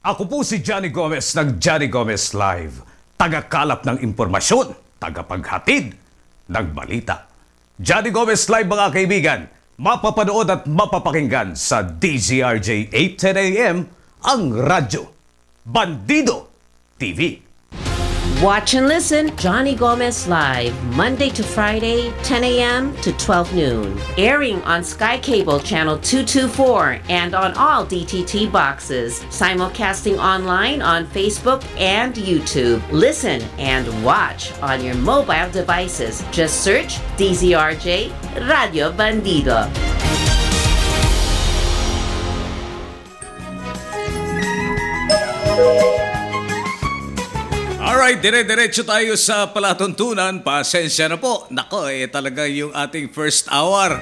Ako po si Johnny Gomez ng Johnny Gomez Live. Tagakalap ng impormasyon, tagapaghatid ng balita. Johnny Gomez Live mga kaibigan, mapapanood at mapapakinggan sa DZRJ 8:10 AM ang radyo. Bandido TV. Watch and listen Johnny Gomez Live, Monday to Friday, 10 a.m. to 12 noon. Airing on Sky Cable Channel 224 and on all DTT boxes. Simulcasting online on Facebook and YouTube. Listen and watch on your mobile devices. Just search DZRJ Radio Bandido. Alright, dire-diretso tayo sa palatuntunan. Pasensya na po. Nako, talaga yung ating first hour.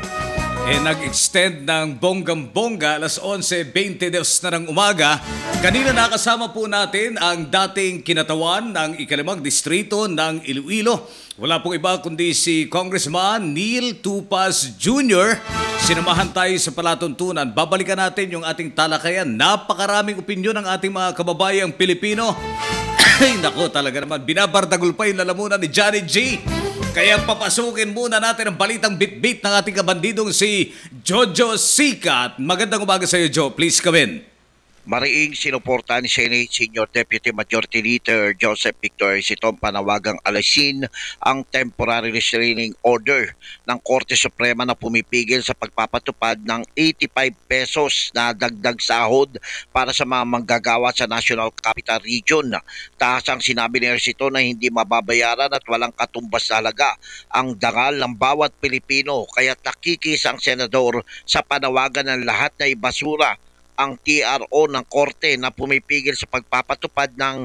Nag-extend ng bonggang-bongga, alas 11:20 na ng umaga. Kanina nakasama po natin ang dating kinatawan ng ikalimang distrito ng Iloilo. Wala pong iba kundi si Congressman Neil Tupas Jr. Sinamahan tayo sa palatuntunan. Babalikan natin yung ating talakayan. Napakaraming opinyon ng ating mga kababayang Pilipino. Ay, naku, talaga naman. Binabardagol pa yung lalamunan ni Johnny G. Kaya papasukin muna natin ang balitang bit-bit ng ating kabandidong si Jojo Sikat. Magandang umaga sa iyo, Joe. Please come in. Mariing sinuporta ni Senate Senior Deputy Majority Leader Joseph Victor Sitong panawagang alisin ang temporary restraining order ng Korte Suprema na pumipigil sa pagpapatupad ng 85 pesos na dagdag sahod para sa mga manggagawa sa National Capital Region. Taas ang sinabi ni Sitong na hindi mababayaran at walang katumbas na halaga ang dangal ng bawat Pilipino, kaya nakikis ang senador sa panawagan ng lahat na ibasura ang TRO ng korte na pumipigil sa pagpapatupad ng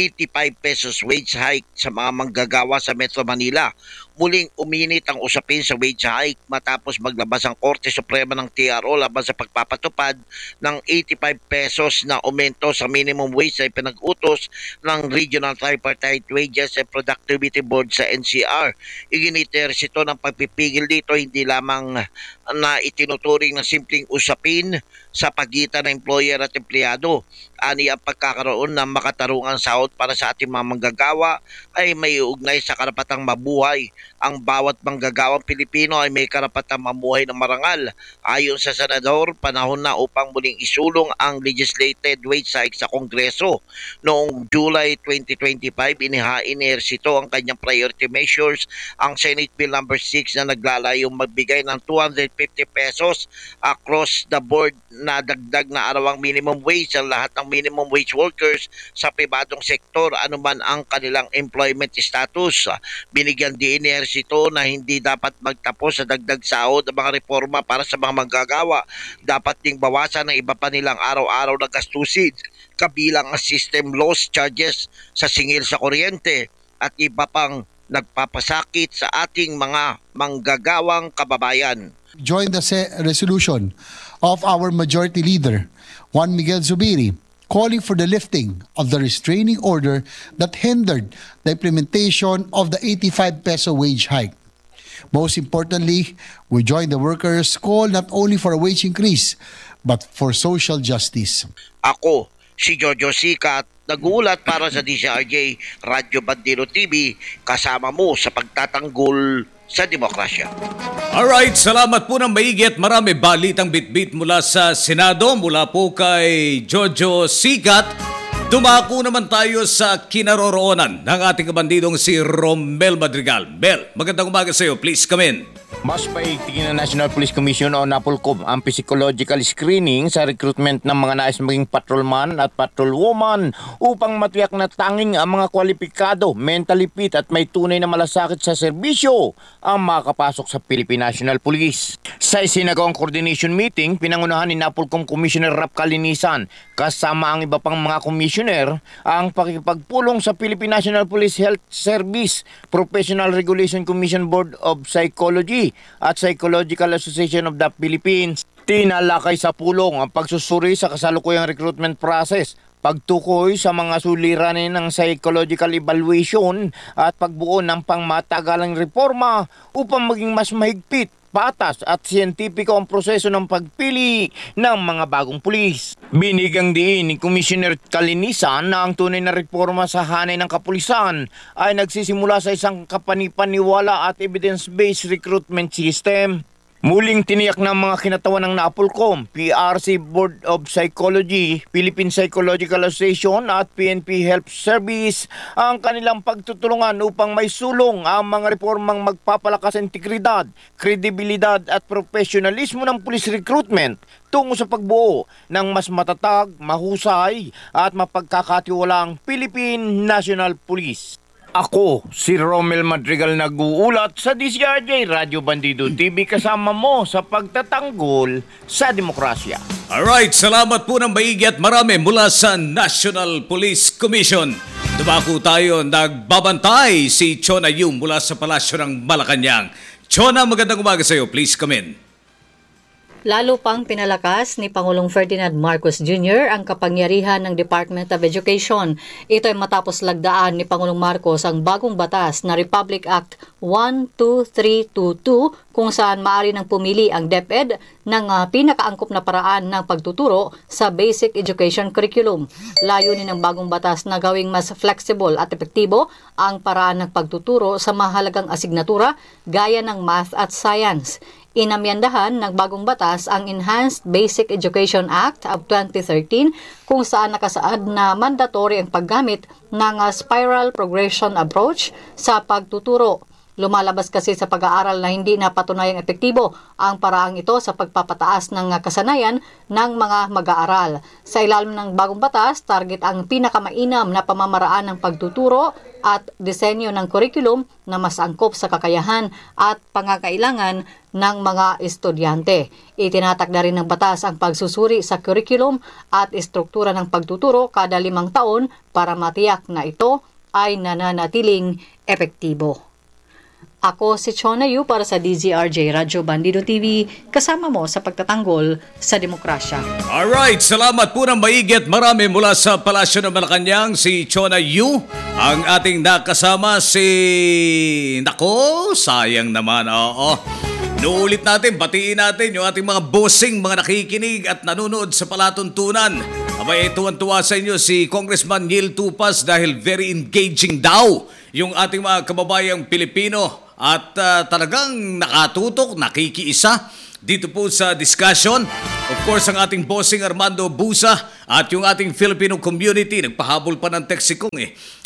85 pesos wage hike sa mga manggagawa sa Metro Manila. Muling uminit ang usapin sa wage hike matapos maglabas ang Korte Suprema ng TRO laban sa pagpapatupad ng 85 pesos na aumento sa minimum wage na ipinag-utos ng Regional Tripartite Wages and Productivity Board sa NCR. Iginiter ito ng pagpipigil dito hindi lamang na itinuturing na simpleng usapin sa pagitan ng employer at empleyado. Ani ang pagkakaroon ng makatarungang sahod para sa ating mga manggagawa ay may ugnay sa karapatang mabuhay. Ang bawat manggagawang Pilipino ay may karapatang mamuhay ng marangal. Ayon sa senador, panahon na upang muling isulong ang legislated wage hike sa Kongreso. Noong July 2025, inihain ni Ejercito ang kanyang priority measures, ang Senate Bill No. 6 na naglalayong magbigay ng 250 pesos across the board na dagdag na arawang minimum wage sa lahat ng minimum wage workers sa pribadong sektor anuman ang kanilang employment status. Binigyan din ni Ejercito na hindi dapat magtapos sa dagdag sahod ang mga reforma para sa mga manggagawa. Dapat ding bawasan ng iba pa nilang araw-araw na gastusin, kabilang ang system loss charges sa singil sa kuryente at iba pang nagpapasakit sa ating mga manggagawang kababayan. Join the resolution of our Majority Leader, Juan Miguel Zubiri, calling for the lifting of the restraining order that hindered the implementation of the 85 peso wage hike. Most importantly, we join the workers' call not only for a wage increase, but for social justice. Ako, si Jojo Sikat, nagulat para sa DZRJ Radio Bandido TV, kasama mo sa pagtatanggol sa demokrasya. Alright, salamat po ng maigi at marami balitang bit-bit mula sa Senado, mula po kay Jojo Sikat. Dumako naman tayo sa kinaroroonan ng ating kabandidong si Romel Madrigal. Mel, magandang umaga sa iyo. Please come in. Mas paigtingin ng National Police Commission o NAPOLCOM ang psychological screening sa recruitment ng mga nais maging patrolman at patrolwoman upang matiyak na tanging ang mga kwalipikado, mentally fit at may tunay na malasakit sa serbisyo ang makakapasok sa Philippine National Police. Sa isinagawang coordination meeting, pinangunahan ni NAPOLCOM Commissioner Rap Kalinisan kasama ang iba pang mga commissioner ang pakikipagpulong sa Philippine National Police Health Service, Professional Regulation Commission Board of Psychology at Psychological Association of the Philippines. Tinalakay sa pulong ang pagsusuri sa kasalukuyang recruitment process, pagtukoy sa mga suliranin ng psychological evaluation at pagbuo ng pangmatagalang reforma upang maging mas mahigpit patas at siyentipiko ang proseso ng pagpili ng mga bagong pulis. Binigang diin ni Commissioner Kalinisan na ang tunay na reforma sa hanay ng kapulisan ay nagsisimula sa isang kapanipaniwala at evidence-based recruitment system. Muling tiniyak ng mga kinatawan ng NAPOLCOM, PRC Board of Psychology, Philippine Psychological Association at PNP Health Service ang kanilang pagtutulungan upang may sulong ang mga reformang magpapalakas integridad, kredibilidad at profesionalismo ng police recruitment tungo sa pagbuo ng mas matatag, mahusay at mapagkakatiwalaang Philippine National Police. Ako, si Romel Madrigal nag-uulat sa DZRJ Radio Bandido TV kasama mo sa pagtatanggol sa demokrasya. Alright, salamat po ng maigi at marami mula sa National Police Commission. Dumako tayo, nagbabantay si Chona Yu mula sa Palasyo ng Malacanang. Chona, magandang umaga sa iyo. Please come in. Lalo pang pinalakas ni Pangulong Ferdinand Marcos Jr. ang kapangyarihan ng Department of Education. Ito ay matapos lagdaan ni Pangulong Marcos ang bagong batas na Republic Act 12322 kung saan maaari nang pumili ang DepEd ng pinakaangkop na paraan ng pagtuturo sa basic education curriculum. Layunin ng bagong batas na gawing mas flexible at epektibo ang paraan ng pagtuturo sa mahalagang asignatura gaya ng math at science. Inamyandahan ng bagong batas ang Enhanced Basic Education Act of 2013 kung saan nakasaad na mandatory ang paggamit ng spiral progression approach sa pagtuturo. Lumalabas kasi sa pag-aaral na hindi napatunayang epektibo ang paraang ito sa pagpapataas ng kasanayan ng mga mag-aaral. Sa ilalim ng bagong batas, target ang pinakamainam na pamamaraan ng pagtuturo at disenyo ng curriculum na mas angkop sa kakayahan at pangangailangan ng mga estudyante. Itinatakda rin ng batas ang pagsusuri sa curriculum at istruktura ng pagtuturo kada 5 taon para matiyak na ito ay nananatiling epektibo. Ako si Chona Yu para sa DZRJ Radio Bandido TV, kasama mo sa pagtatanggol sa demokrasya. Alright, salamat po ng maigi at marami mula sa Palasyo ng Malacanang, si Chona Yu. Ang ating nakasama Nako, sayang naman, oo. Nuulit natin, batiin natin yung ating mga bossing, mga nakikinig at nanonood sa palatuntunan. Abay, tuwan-tuwa sa inyo si Congressman Neil Tupas dahil very engaging daw yung ating mga kababayang Pilipino at talagang nakatutok, nakikiisa dito po sa discussion. Of course, ang ating bossing Armando Busa at yung ating Filipino community, nagpahabol pa ng text si Kung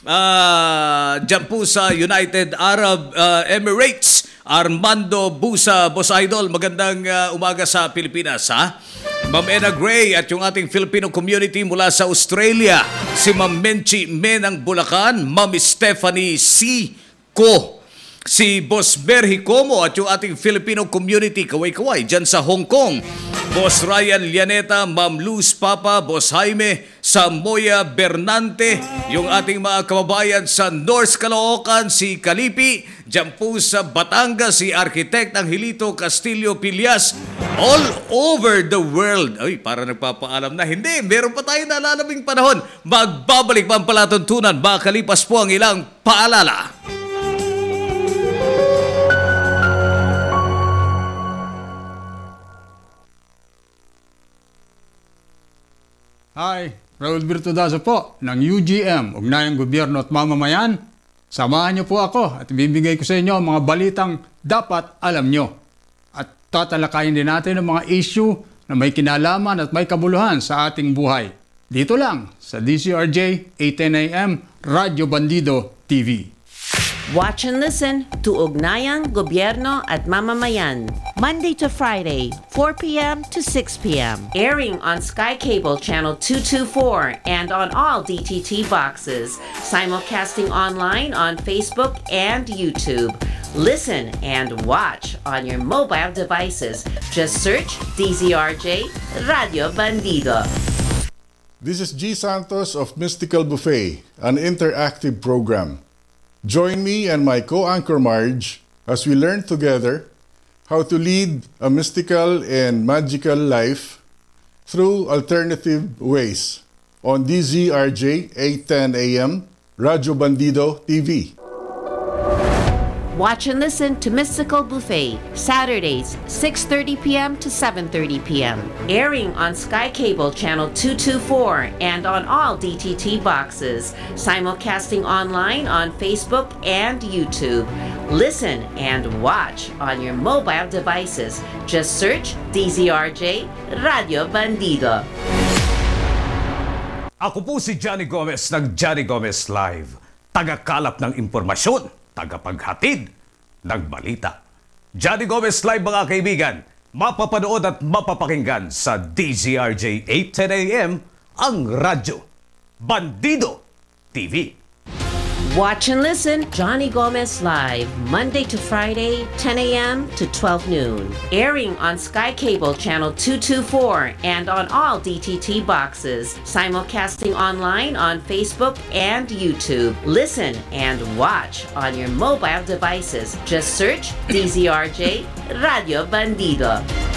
dyan po sa United Arab Emirates, Armando Busa, Boss Idol, magandang umaga sa Pilipinas, ha? Ma'am Ena Gray at yung ating Filipino community mula sa Australia, si Ma'am Menchi Men ng Bulacan, Ma'am Stephanie C. Ko, si Boss Berhi Como at yung ating Filipino community kaway-kaway dyan sa Hong Kong, Boss Ryan Lianeta, Ma'am Luz Papa, Boss Jaime Samoya Bernante, yung ating mga kababayan sa North Caloocan, si Kalipi, dyan po sa Batangas, si Architect Angelito Castillo Pilias, all over the world. Ay, para nagpapaalam na. Hindi, meron pa tayo nalalaming panahon. Magbabalik pa ang palatuntunan, makalipas po ang ilang paalala. Hi, Raul Virtudazo po ng UGM, Ugnayang Gobyerno at Mamamayan. Samahan niyo po ako at ibibigay ko sa inyo ang mga balitang dapat alam niyo. At tatalakayin din natin ang mga issue na may kinalaman at may kabuluhan sa ating buhay. Dito lang sa DZRJ 8:10 AM Radio Bandido TV. Watch and listen to Ugnayang Gobyerno at Mamamayan, Monday to Friday, 4 p.m. to 6 p.m. Airing on Sky Cable Channel 224 and on all DTT boxes. Simulcasting online on Facebook and YouTube. Listen and watch on your mobile devices. Just search DZRJ Radio Bandido. This is G. Santos of Mystical Buffet, an interactive program. Join me and my co-anchor Marge as we learn together how to lead a mystical and magical life through alternative ways on DZRJ 8:10 AM, Radio Bandido TV. Watch and listen to Mystical Buffet, Saturdays, 6:30 p.m. to 7:30 p.m. Airing on Sky Cable Channel 224 and on all DTT boxes. Simulcasting online on Facebook and YouTube. Listen and watch on your mobile devices. Just search DZRJ Radio Bandido. Ako po si Johnny Gomez ng Johnny Gomez Live. Tagakalap ng impormasyon, tagapaghatid ng balita. Johnny Gomez Live mga kaibigan, mapapanood at mapapakinggan sa DZRJ 8:10 a.m. ang radyo Bandido TV. Watch and listen Johnny Gomez Live, Monday to Friday, 10 a.m. to 12 noon. Airing on Sky Cable Channel 224 and on all DTT boxes. Simulcasting online on Facebook and YouTube. Listen and watch on your mobile devices. Just search DZRJ Radio Bandido.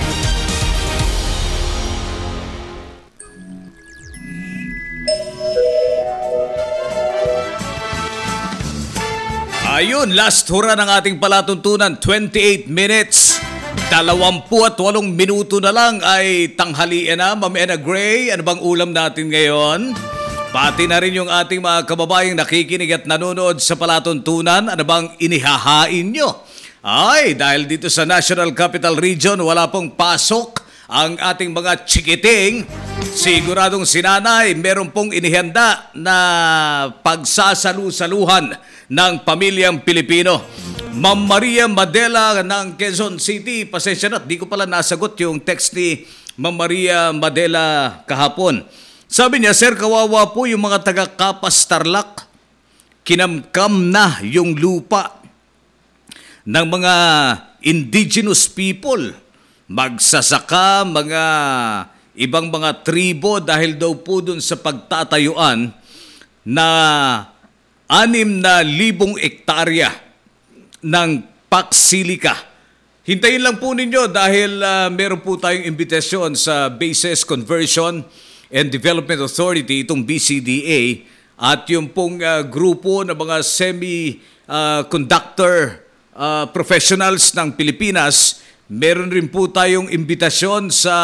Ayun, last hura ng ating palatuntunan, 28 minutes. 28 minuto na lang ay tanghalian na. Ma'am Ena Gray, ano bang ulam natin ngayon? Pati na rin yung ating mga kababayang nakikinig at nanonood sa palatuntunan. Ano bang inihahain nyo? Ay, dahil dito sa National Capital Region, wala pong pasok ang ating mga chikiting. Siguradong sinanay, meron pong inihanda na pagsasalu-saluhan ng pamilyang Pilipino. Ma'am Maria Madela ng Quezon City, pasensya na, di ko pala nasagot yung text ni Ma'am Maria Madela kahapon. Sabi niya, Sir, kawawa po yung mga taga-Kapas Tarlac. Kinamkam na yung lupa ng mga indigenous people. Magsasaka, mga ibang mga tribo dahil daw po dun sa pagtatayuan na 6,000 ektarya ng Paksilica. Hintayin lang po ninyo dahil meron po tayong imbitasyon sa Bases Conversion and Development Authority, itong BCDA, at yung pong grupo ng mga semiconductor professionals ng Pilipinas. Meron rin po tayong imbitasyon sa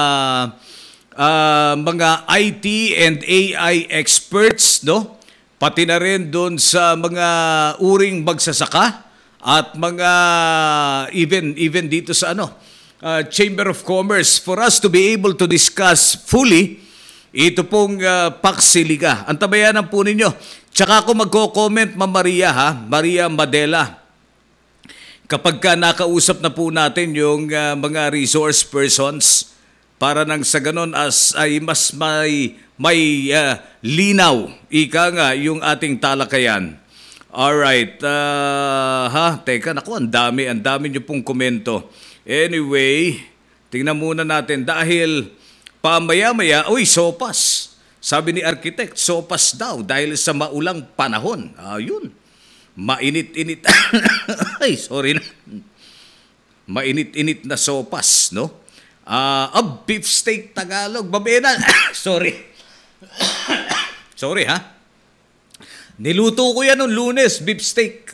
mga IT and AI experts, no? Pati na rin doon sa mga uring magsasaka at mga even dito sa Chamber of Commerce for us to be able to discuss fully ito pong Paksilica. Antabayanan po ninyo. Tsaka ako magko-comment, Ma'am Maria, Maria Madela. Kapag ka nakausap na po natin yung mga resource persons para nang sa ganon ay mas may linaw, ika nga, yung ating talakayan. Alright, teka, naku, ang dami nyo pong komento. Anyway, tingnan muna natin dahil pamaya-maya, sopas. Sabi ni architect, sopas daw dahil sa maulang panahon. Ayun, mainit-init. Ay, sorry na. Mainit-init na sopas, no? Beef steak Tagalog, babena. Sorry. Sorry, Niluto ko yan noong Lunes, beef steak.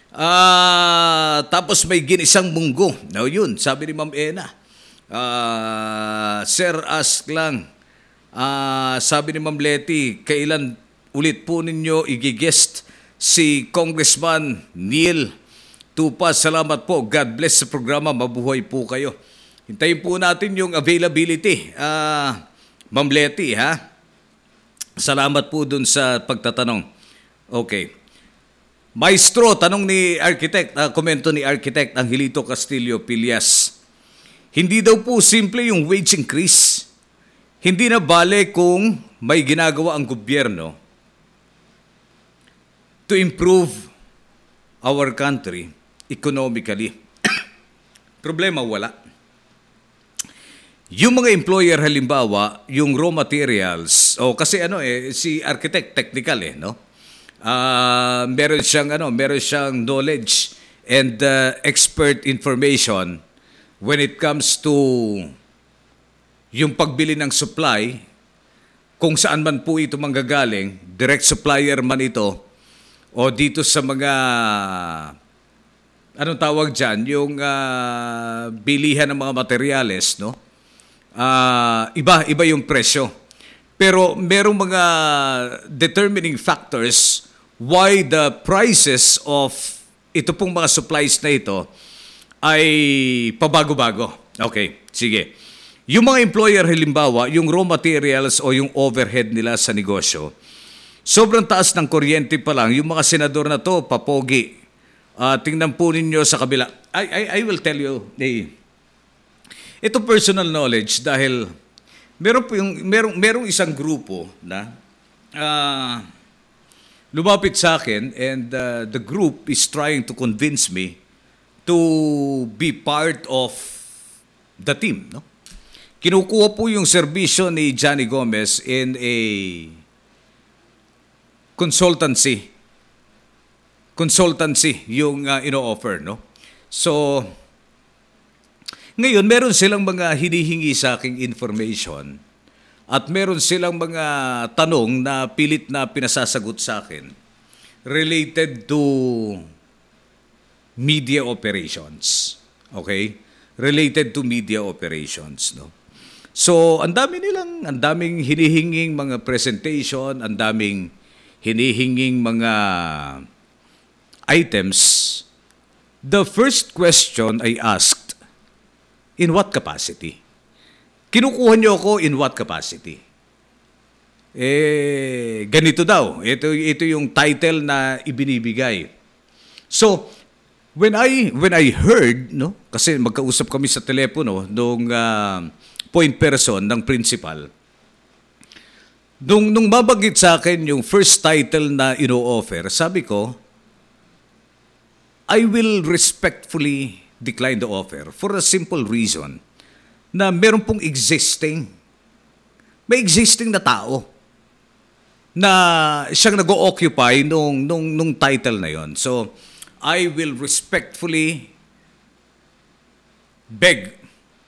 Tapos may ginisang munggo. Now yun, sabi ni Ma'am Ena. Sir, ask lang. Sabi ni Ma'am Letty, kailan ulit po ninyo igigest si Congressman Neil Tupa? Salamat po. God bless sa programa. Mabuhay po kayo. Hintayin po natin yung availability. Ma'am Letty, Salamat po dun sa pagtatanong. Okay. Maestro, tanong ni Architect, komento ni Architect Angelito Castillo Pilias. Hindi daw po simple yung wage increase. Hindi na bale kung may ginagawa ang gobyerno to improve our country economically. Problema wala. Yung mga employer halimbawa, yung raw materials, kasi si architect technical no? Meron siyang knowledge and expert information when it comes to yung pagbili ng supply, kung saan man po ito manggagaling, direct supplier man ito o dito sa mga anong tawag dyan, yung bilihan ng mga materyales, no? Iba yung presyo. Pero merong mga determining factors why the prices of ito pong mga supplies na ito ay pabago-bago. Okay, sige. Yung mga employer, halimbawa, yung raw materials o yung overhead nila sa negosyo, sobrang taas ng kuryente pa lang. Yung mga senador na to, papogi. Tingnan po ninyo sa kabila. I will tell you, ito personal knowledge dahil merong isang grupo na lumapit sa akin and the group is trying to convince me to be part of the team, no? Kinukuha po yung serbisyo ni Johnny Gomez in a consultancy yung ino-offer, no? So ngayon, meron silang mga hinihingi sa aking information at meron silang mga tanong na pilit na pinasasagot sa akin related to media operations. Okay? Related to media operations, no? So, ang daming hinihinging mga presentation, ang daming hinihinging mga items. The first question I asked, in what capacity? Kinukuha niyo ako in what capacity? Ganito daw. Ito yung title na ibinibigay. So, when I heard, no, kasi magkausap kami sa telepono nung point person ng principal, nung mabagit sa akin yung first title na ino-offer, sabi ko, I will respectfully decline the offer for a simple reason na meron pong may existing na tao na siyang nag-o-occupy nung title na yon. So, I will respectfully beg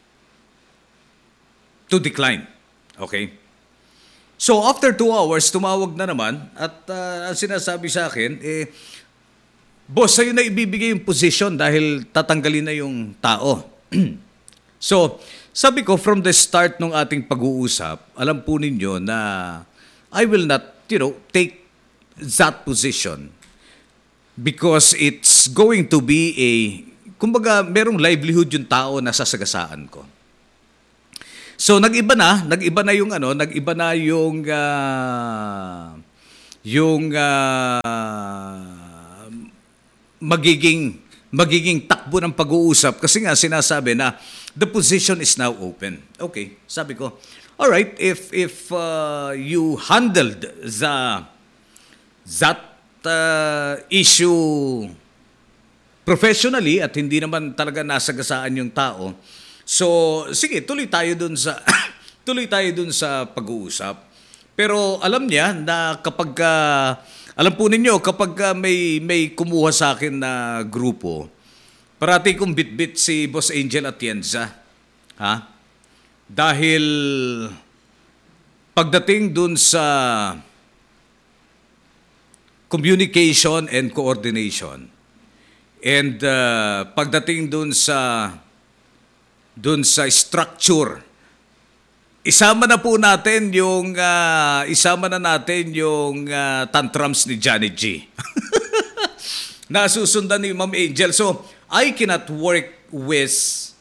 to decline. Okay? So, after 2 hours, tumawag na naman at ang sinasabi sa akin, boss, sa'yo na ibibigay yung position dahil tatanggalin na yung tao. So, sabi ko, from the start ng ating pag-uusap, alam po ninyo na I will not, take that position because it's going to be kumbaga, merong livelihood yung tao na sasagasaan ko. So, nag-iba na yung magiging takbo ng pag-uusap kasi nga sinasabi na the position is now open. Okay, sabi ko, all right, if you handled that issue professionally at hindi naman talaga nasagasaan yung tao, so sige, tuloy tayo dun sa pag-uusap. Pero alam niya na alam po ninyo, kapag may kumuha sa akin na grupo, parati kong bit-bit si Boss Angel Atienza. Ha? Dahil pagdating dun sa communication and coordination, and pagdating dun sa structure, isama na natin yung tantrums ni Johnny G. Nasusundan ni Ma'am Angel. So, I cannot work with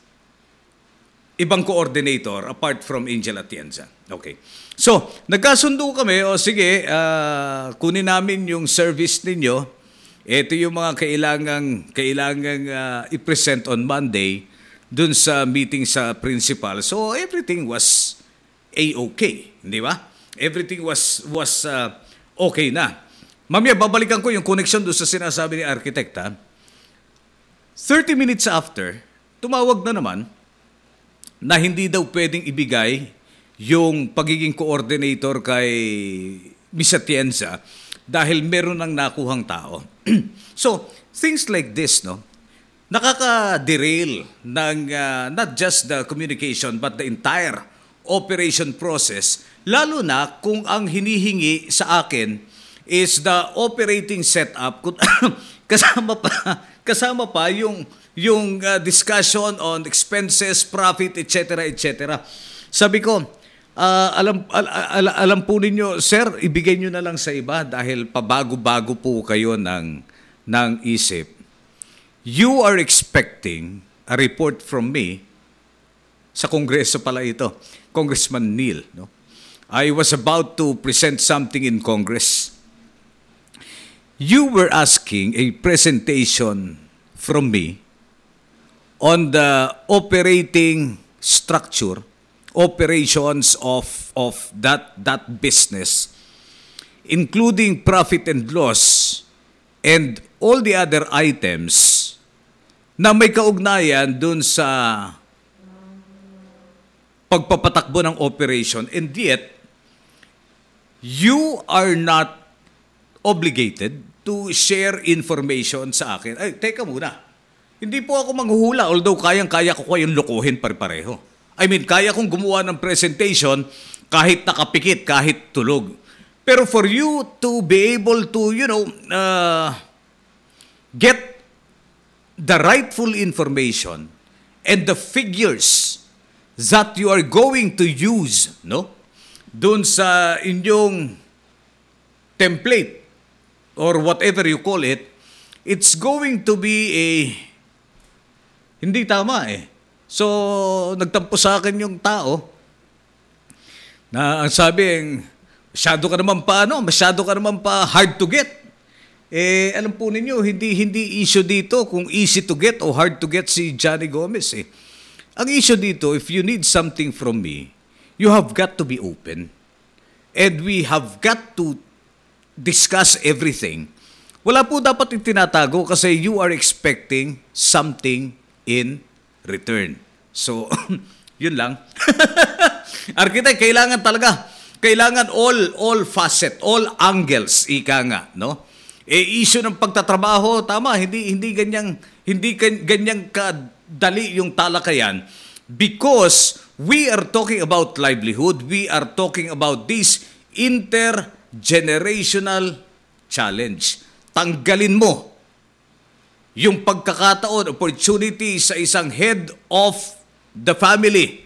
ibang coordinator apart from Angel Atienza. Okay. So, nagkasundo kami, sige, kunin namin yung service ninyo. Ito yung mga kailangang i-present on Monday dun sa meeting sa principal. So, everything was A-okay, di ba? Everything was okay na. Mamaya, babalikan ko yung connection doon sa sinasabi ni architect, ha? 30 minutes after, tumawag na naman na hindi daw pwedeng ibigay yung pagiging coordinator kay Miss Atienza dahil meron ng nakuhang tao. So, things like this, no? Nakaka-derail ng not just the communication but the entire operation process, lalo na kung ang hinihingi sa akin is the operating setup kasama pa kasama pa yung discussion on expenses, profit, etc., etc. Sabi ko, alam po ninyo, sir, ibigay nyo na lang sa iba dahil pabago-bago po kayo ng isip. You are expecting a report from me sa Kongreso pala ito, Congressman Neil. No? I was about to present something in Congress. You were asking a presentation from me on the operating structure, operations of that business, including profit and loss and all the other items na may kaugnayan dun sa pagpapatakbo ng operation, and yet you are not obligated to share information sa akin. Ay, teka muna. Hindi po ako manghuhula, although kayang-kaya ko kayong lokohin pare-pareho. I mean, kaya kong gumawa ng presentation kahit nakapikit, kahit tulog. Pero for you to be able to, get the rightful information and the figures that you are going to use, no? Doon sa inyong template or whatever you call it, it's going to be hindi tama eh. So, nagtampo sa akin yung tao na ang sabi, masyado ka naman pa hard to get. Alam po ninyo, hindi issue dito kung easy to get o hard to get si Johnny Gomez eh. Ang issue dito, if you need something from me, you have got to be open. And we have got to discuss everything. Wala po dapat itinatago kasi you are expecting something in return. So, yun lang. Architect, kailangan all facet, all angles, ika nga, no? Issue ng pagtatrabaho, tama, hindi ganyang kadali yung talakayan because we are talking about livelihood, we are talking about this intergenerational challenge. Tanggalin mo yung pagkakataon, opportunity sa isang head of the family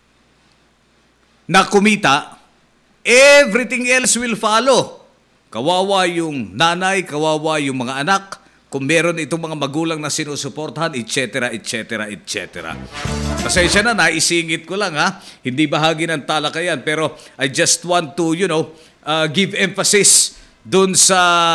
na kumita, everything else will follow. Kawawa yung nanay, kawawa yung mga anak, kung meron itong mga magulang na sinusuportahan, etc., etc., etc. Pasensya na, naisingit ko lang ha. Hindi bahagi ng talakayan, pero I just want to, give emphasis dun sa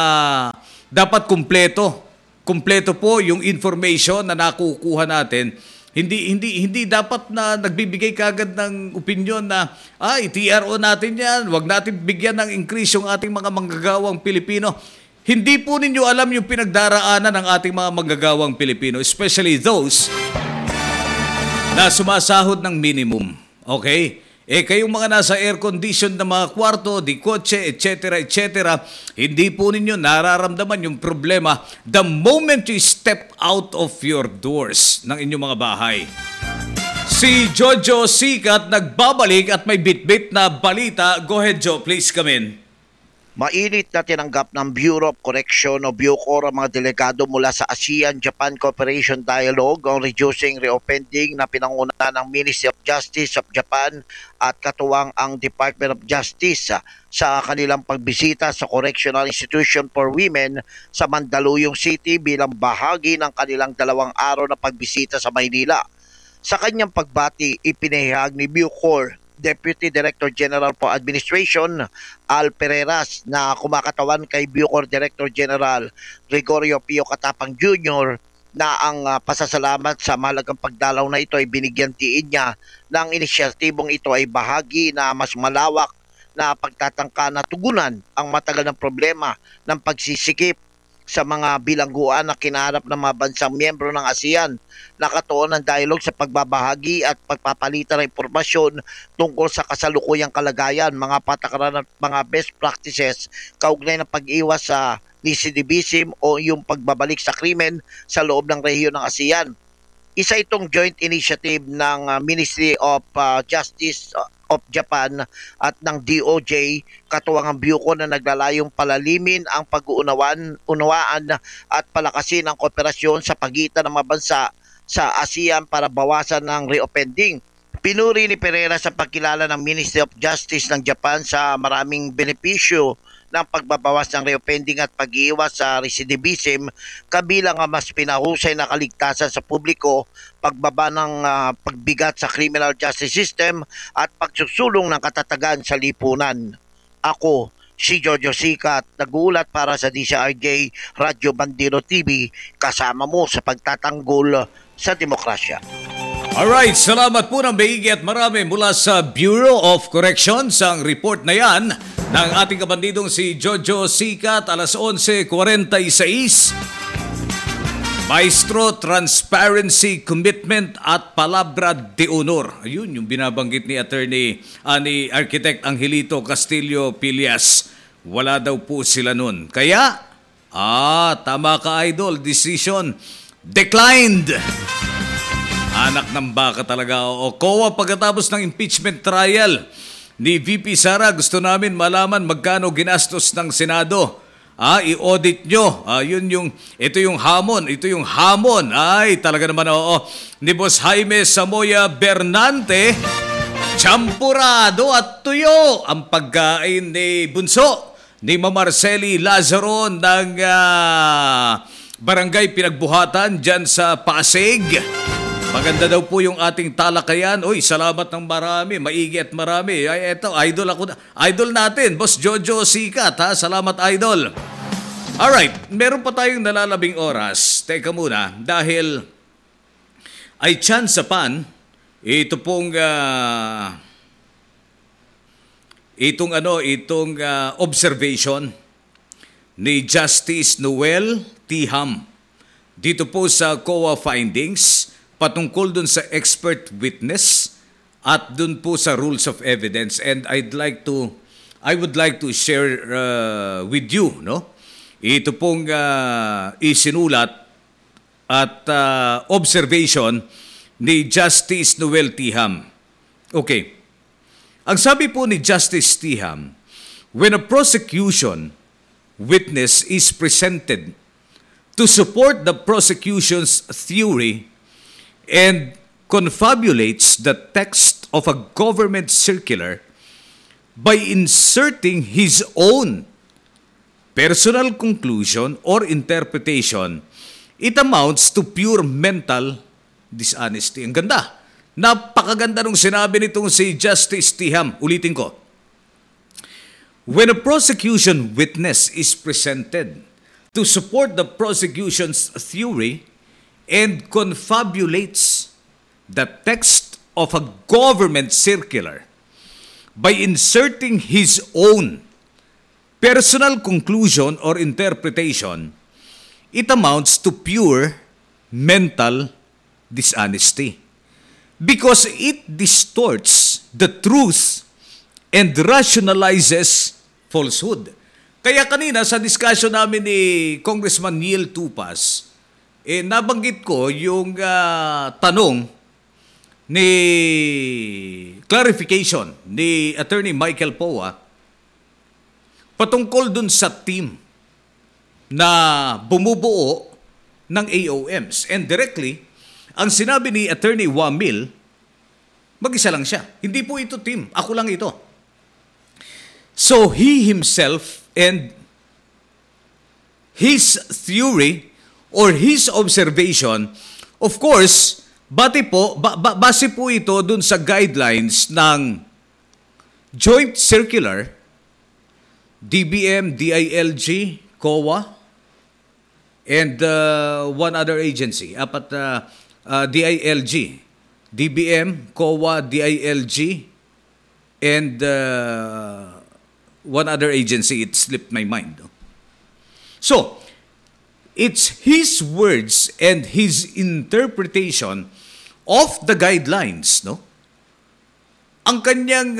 dapat kumpleto. Kumpleto po yung information na nakukuha natin. Hindi dapat na nagbibigay kagad ng opinion na i-TRO natin yan, wag natin bigyan ng increase yung ating mga manggagawang Pilipino. Hindi po ninyo alam yung pinagdaraanan ng ating mga manggagawang Pilipino, especially those na sumasahod ng minimum. Okay? Kayong mga nasa air-conditioned na mga kwarto, di kotse, etc., etc., hindi po ninyo nararamdaman yung problema the moment you step out of your doors ng inyong mga bahay. Si Jojo Sikat nagbabalik at may bit-bit na balita. Go ahead, Joe. Please come in. Mainit na tinanggap ng Bureau of Correction o BUCOR ang mga delegado mula sa ASEAN-Japan Cooperation Dialogue on Reducing Reoffending na pinanguna ng Ministry of Justice of Japan at katuwang ang Department of Justice sa kanilang pagbisita sa Correctional Institution for Women sa Mandaluyong City bilang bahagi ng kanilang 2 araw na pagbisita sa Maynila. Sa kanyang pagbati, ipinahayag ni BUCOR Deputy Director General for Administration Al Pereiras na kumakatawan kay BUCOR Director General Gregorio Pio Katapang Jr. na ang pasasalamat sa mahalagang pagdalaw na ito ay binigyan diin niya ng inisyatibong ito ay bahagi na mas malawak na pagtatangka na tugunan ang matagal ng problema ng pagsisikip sa mga bilangguan na kinaharap ng mga bansang miyembro ng ASEAN. Nakatuon ng dialogue sa pagbabahagi at pagpapalitan ng impormasyon tungkol sa kasalukuyang kalagayan, mga patakaran at mga best practices kaugnay ng pag-iwas sa recidivism o yung pagbabalik sa krimen sa loob ng rehiyon ng ASEAN. Isa itong joint initiative ng Ministry of Justice of Japan at ng DOJ, katuwang ang BIUCO na naglalayong palalimin ang unawaan at palakasin ang kooperasyon sa pagitan ng mga bansa sa ASEAN para bawasan ang reoffending. Pinuri ni Pereira sa pagkilala ng Ministry of Justice ng Japan sa maraming benepisyo ng pagbabawas ng reoffending at pag-iwas sa recidivism, kabilang ang mas pinahusay na kaligtasan sa publiko, pagbaba ng pagbigat sa criminal justice system at pagsusulong ng katatagan sa lipunan. Ako, si Jojo Sikat, nag-uulat para sa DCRJ Radyo Bandero TV, kasama mo sa pagtatanggol sa demokrasya. Alright, salamat po ng maigi at marami mula sa Bureau of Corrections ang report na yan ng ating kabandidong si Jojo Sikat, alas 11:46. Maestro, transparency, commitment at palabra de honor. Ayun yung binabanggit ni ni Architect Angelito Castillo Pilias. Wala daw po sila nun. Kaya, tama ka idol, decision declined. Anak ng baka talaga. O COA, pagkatapos ng impeachment trial ni VP Sara, gusto namin malaman magkano ginastos ng Senado. I-audit nyo. Ito yung hamon. Ay, talaga naman, ni Boss Jaime Samoya Bernante, champurado at tuyo ang pagkain ni Bunso, ni Mamarceli Lazaro ng Barangay Pinagbuhatan dyan sa Pasig. Maganda daw po yung ating talakayan. Uy, salamat ng marami. Maigi at marami. Ay, eto, idol natin, Boss Jojo Sikat, ha? Salamat, idol. Alright, meron pa tayong nalalabing oras. Teka muna, dahil ay chance pan, ito pong observation ni Justice Noel Tiham dito po sa COA findings patungkol dun sa expert witness at dun po sa rules of evidence, and I would like to share with you, no? Ito pong isinulat at observation ni Justice Noel Tiham. Okay. Ang sabi po ni Justice Tiham, when a prosecution witness is presented to support the prosecution's theory and confabulates the text of a government circular by inserting his own personal conclusion or interpretation, it amounts to pure mental dishonesty. Ang ganda. Napakaganda nung sinabi nitong si Justice Tiham. Ulitin ko. When a prosecution witness is presented to support the prosecution's theory and confabulates the text of a government circular by inserting his own personal conclusion or interpretation, it amounts to pure mental dishonesty because it distorts the truth and rationalizes falsehood. Kaya kanina sa discussion namin ni Congressman Neil Tupas, nabanggit ko yung tanong ni clarification ni Attorney Michael Poa patungkol dun sa team na bumubuo ng AOMs. And directly, ang sinabi ni Attorney Wamil, mag-isa lang siya. Hindi po ito team. Ako lang ito. So he himself and his theory or his observation, of course, base po ito dun sa guidelines ng Joint Circular, DBM, DILG, COA, and one other agency. DILG, DBM, COA, DILG, and one other agency. It slipped my mind. So, it's his words and his interpretation of the guidelines, no? Ang kanyang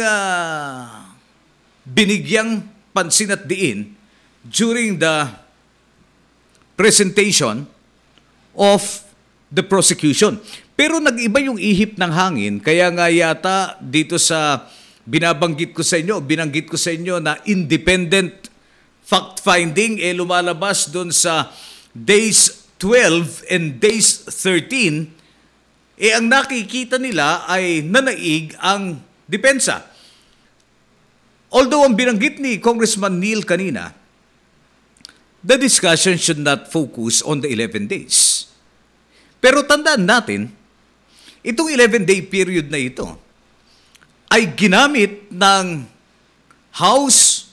binigyang pansin at diin during the presentation of the prosecution. Pero nag-iba yung ihip ng hangin, kaya nga yata dito sa binanggit ko sa inyo na independent fact-finding lumalabas doon sa days 12 and days 13, ang nakikita nila ay nanaig ang depensa. Although ang binanggit ni Congressman Neil kanina, the discussion should not focus on the 11 days. Pero tandaan natin, itong 11-day period na ito ay ginamit ng House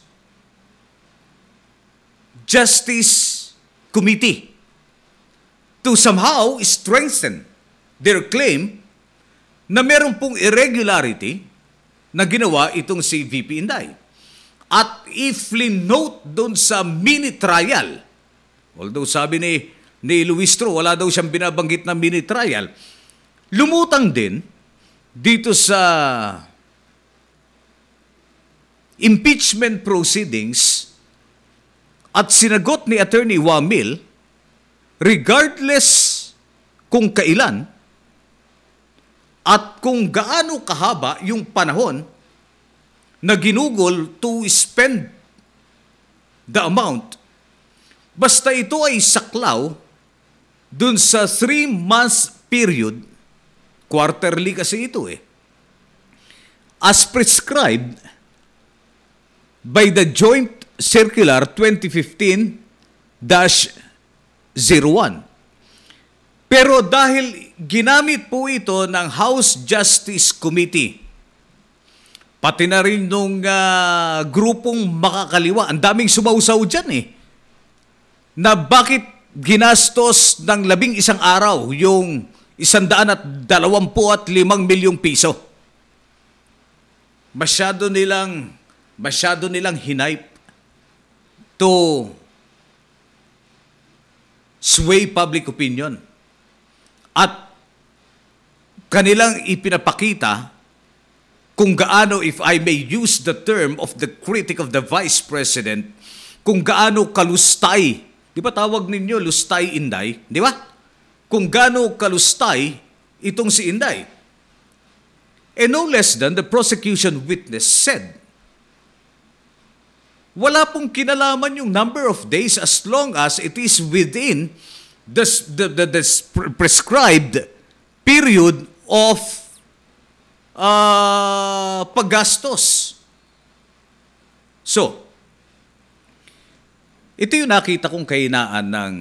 Justice Committee to somehow strengthen their claim na meron pong irregularity na ginawa itong si VP Inday. At if note doon sa mini trial, although sabi ni Luistro, wala daw siyang binabanggit na mini trial, lumutang din dito sa impeachment proceedings at sinagot ni Attorney Wamil, regardless kung kailan at kung gaano kahaba yung panahon na ginugol to spend the amount, basta ito ay saklaw dun sa 3 months period, quarterly kasi ito as prescribed by the Joint Circular 2015-01. Pero dahil ginamit po ito ng House Justice Committee, pati na rin nung grupong makakaliwa, ang daming sumausaw dyan na bakit ginastos ng 11 araw yung 125 milyong piso. Masyado nilang hinipe to sway public opinion. At kanilang ipinapakita kung gaano, if I may use the term of the critic of the Vice President, kung gaano kalustay. Di ba tawag ninyo lustay Inday? Di ba? Kung gaano kalustay itong si Inday. And no less than the prosecution witness said, wala pong kinalaman yung number of days as long as it is within the prescribed period of paggastos. So, ito yung nakita kong kahinaan ng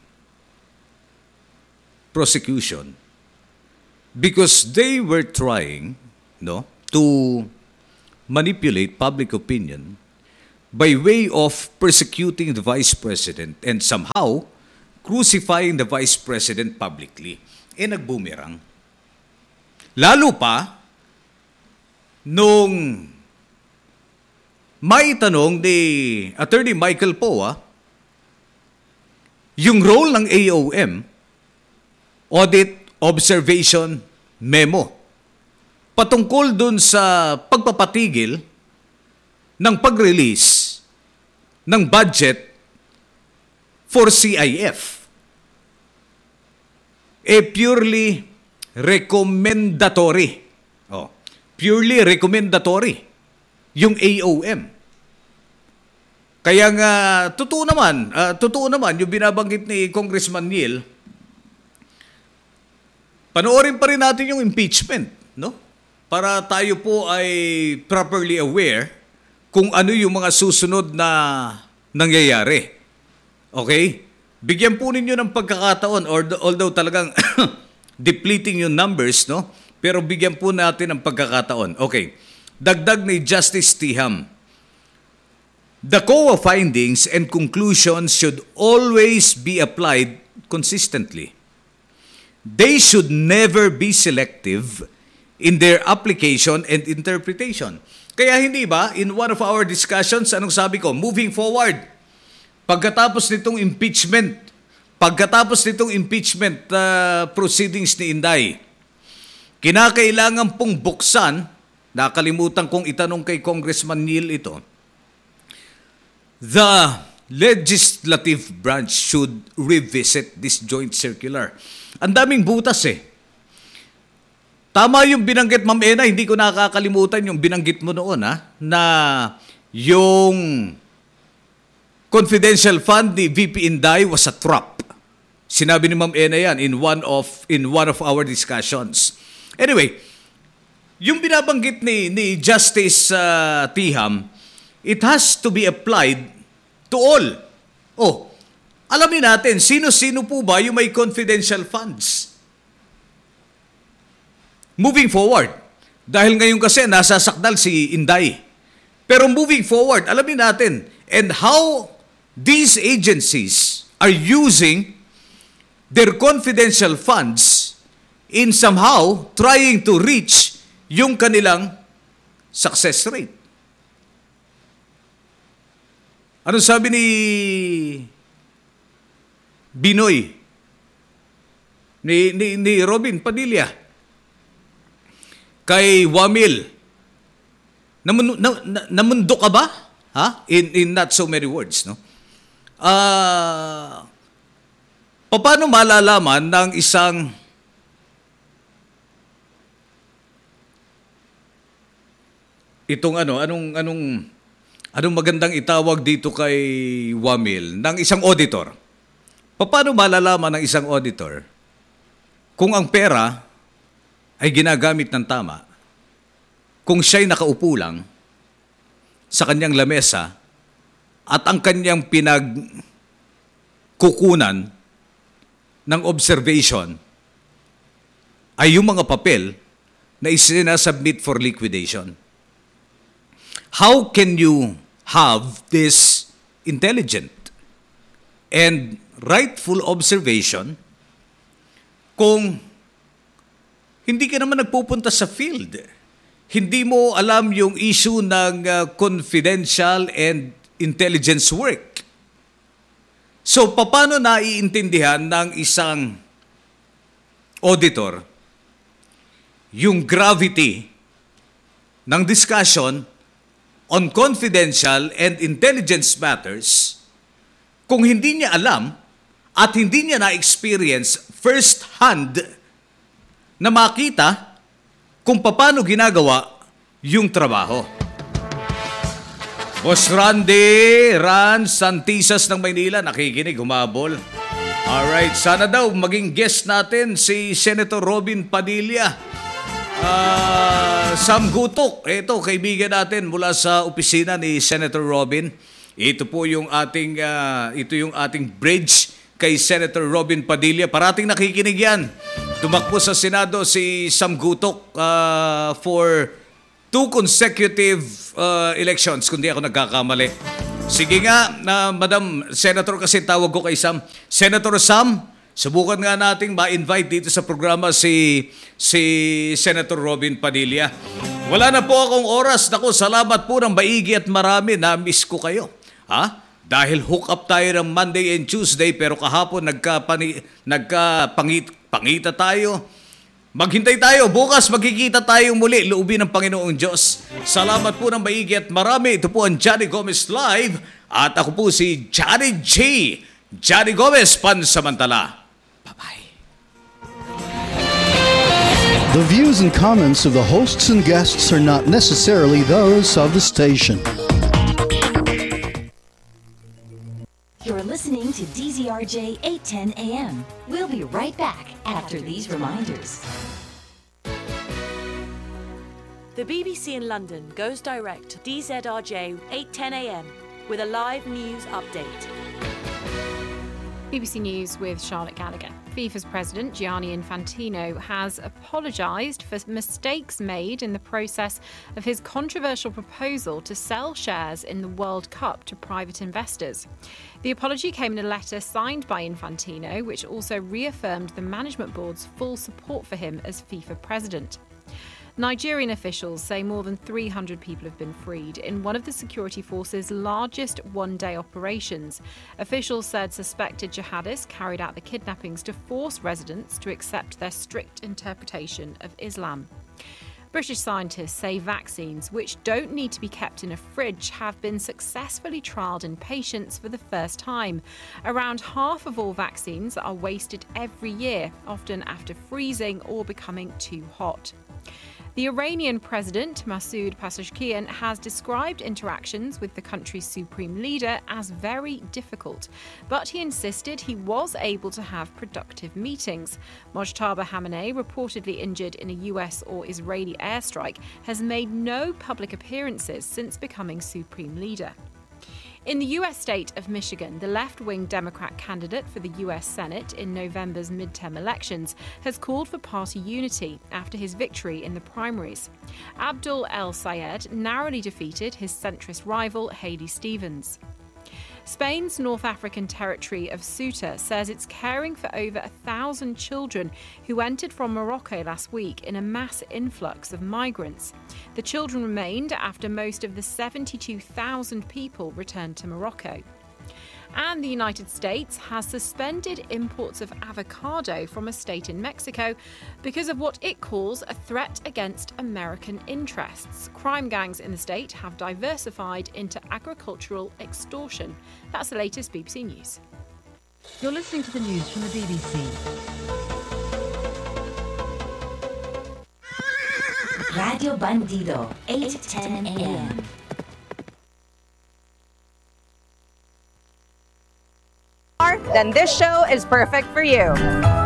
prosecution because they were trying to manipulate public opinion by way of persecuting the Vice President and somehow crucifying the Vice President publicly. Nagbumerang. Lalo pa, nung may tanong ni Attorney Michael Poa, yung role ng AOM, Audit Observation Memo, patungkol dun sa pagpapatigil ng pag-release ng budget for CIF. Purely recommendatory. Purely recommendatory yung AOM. Kaya nga, totoo naman yung binabanggit ni Congressman Neil, panoorin pa rin natin yung impeachment, para tayo po ay properly aware kung ano yung mga susunod na nangyayari. Okay? Bigyan po ninyo ng pagkakataon, although talagang depleting yung numbers, pero bigyan po natin ng pagkakataon. Okay. Dagdag ni Justice Tiham, the COA findings and conclusions should always be applied consistently. They should never be selective in their application and interpretation. Kaya hindi ba, in one of our discussions, anong sabi ko? Moving forward, pagkatapos nitong impeachment proceedings ni Inday, kinakailangan pong buksan, nakalimutan kong itanong kay Congressman Neil ito, the legislative branch should revisit this joint circular. Ang daming butas Tama yung binanggit, Ma'am Ena, hindi ko nakakalimutan yung binanggit mo noon, na yung confidential fund ni VP Inday was a trap. Sinabi ni Ma'am Ena yan in one of our discussions. Anyway, yung binabanggit ni Justice Tiham, it has to be applied to all. Oh, alamin natin, sino-sino po ba yung may confidential funds? Moving forward, dahil ngayon kasi nasasakdal si Inday. Pero moving forward, alamin natin, and how these agencies are using their confidential funds in somehow trying to reach yung kanilang success rate. Ano sabi ni Binoy? Ni Robin Padilla? Kay Wamil? Namundo ka ba? In not so many words, no? Paano malalaman ng isang anong magandang itawag dito kay Wamil ng isang auditor? Paano malalaman ng isang auditor kung ang pera ay ginagamit ng tama, kung siya'y nakaupo lang sa kanyang lamesa at ang kanyang pinagkukunan ng observation ay yung mga papel na isinasubmit for liquidation? How can you have this intelligent and rightful observation kung hindi ka naman nagpupunta sa field? Hindi mo alam yung issue ng confidential and intelligence work. So, paano naiintindihan ng isang auditor yung gravity ng discussion on confidential and intelligence matters kung hindi niya alam at hindi niya na-experience first-hand na makita kung paano ginagawa yung trabaho? Boss Ran Santisas ng Maynila, nakikinig, humabol. Alright, sana daw maging guest natin si Senator Robin Padilla. Sam Gutok, ito, kaibigan natin mula sa opisina ni Senator Robin. Ito po yung ating bridge kay Senator Robin Padilla. Parating nakikinig yan. Tumakbo sa Senado si Sam Gutok for 2 consecutive elections, kung di ako nagkakamali. Sige nga, Madam Senator, kasi tawag ko kay Sam. Senator Sam, subukan nga nating ma-invite dito sa programa si Senator Robin Padilla. Wala na po akong oras. Naku, salamat po ng maigi at marami. Na-miss ko kayo. Dahil hook up tayo ng Monday and Tuesday, pero kahapon nagkapangita tayo. Maghintay tayo. Bukas magkikita tayo muli. Loobin ng Panginoong Diyos. Salamat po ng maigi at marami. Ito po ang Johnny Gomez Live. At ako po si Johnny G. Johnny Gomez, pansamantala. Bye-bye. The views and comments of the hosts and guests are not necessarily those of the station. You're listening to DZRJ 810 AM. We'll be right back after these reminders. The BBC in London goes direct to DZRJ 810 AM with a live news update. BBC News with Charlotte Gallagher. FIFA's president, Gianni Infantino, has apologised for mistakes made in the process of his controversial proposal to sell shares in the World Cup to private investors. The apology came in a letter signed by Infantino, which also reaffirmed the management board's full support for him as FIFA president. Nigerian officials say more than 300 people have been freed in one of the security force's largest one-day operations. Officials said suspected jihadists carried out the kidnappings to force residents to accept their strict interpretation of Islam. British scientists say vaccines, which don't need to be kept in a fridge, have been successfully trialled in patients for the first time. Around half of all vaccines are wasted every year, often after freezing or becoming too hot. The Iranian president, Masoud Pezeshkian, has described interactions with the country's supreme leader as very difficult, but he insisted he was able to have productive meetings. Mojtaba Khamenei, reportedly injured in a US or Israeli airstrike, has made no public appearances since becoming supreme leader. In the US state of Michigan, the left-wing Democrat candidate for the US Senate in November's midterm elections has called for party unity after his victory in the primaries. Abdul El Sayed narrowly defeated his centrist rival Haley Stevens. Spain's North African territory of Ceuta says it's caring for over 1,000 children who entered from Morocco last week in a mass influx of migrants. The children remained after most of the 72,000 people returned to Morocco. And the United States has suspended imports of avocado from a state in Mexico because of what it calls a threat against American interests. Crime gangs in the state have diversified into agricultural extortion. That's the latest BBC News. You're listening to the news from the BBC. Radio Bandido, 8 to 10 a.m. Then this show is perfect for you.